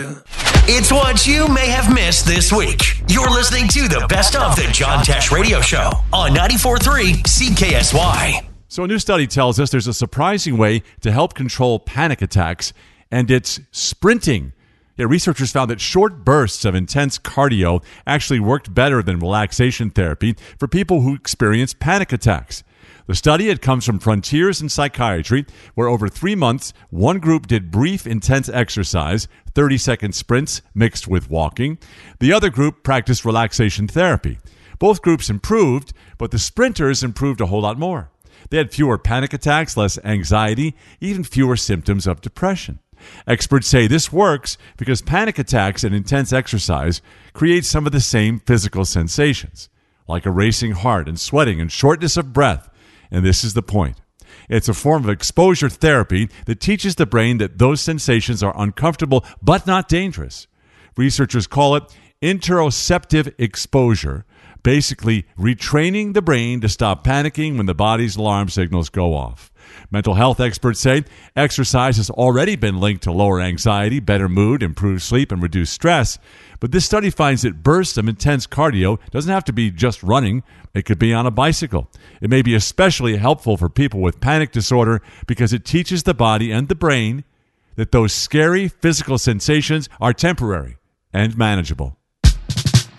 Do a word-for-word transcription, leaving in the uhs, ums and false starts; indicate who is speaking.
Speaker 1: It's what you may have missed this week. You're listening to the Best of the John Tesh Radio Show on ninety-four point three C K S Y.
Speaker 2: So a new study tells us there's a surprising way to help control panic attacks, and it's sprinting. Yeah, researchers found that short bursts of intense cardio actually worked better than relaxation therapy for people who experience panic attacks. The study, it comes from Frontiers in Psychiatry, where over three months, one group did brief, intense exercise, thirty-second sprints mixed with walking. The other group practiced relaxation therapy. Both groups improved, but the sprinters improved a whole lot more. They had fewer panic attacks, less anxiety, even fewer symptoms of depression. Experts say this works because panic attacks and intense exercise create some of the same physical sensations, like a racing heart and sweating and shortness of breath. And this is the point. It's a form of exposure therapy that teaches the brain that those sensations are uncomfortable but not dangerous. Researchers call it interoceptive exposure, basically retraining the brain to stop panicking when the body's alarm signals go off. Mental health experts say exercise has already been linked to lower anxiety, better mood, improved sleep, and reduced stress. But this study finds that bursts of intense cardio doesn't have to be just running. It could be on a bicycle. It may be especially helpful for people with panic disorder because it teaches the body and the brain that those scary physical sensations are temporary and manageable.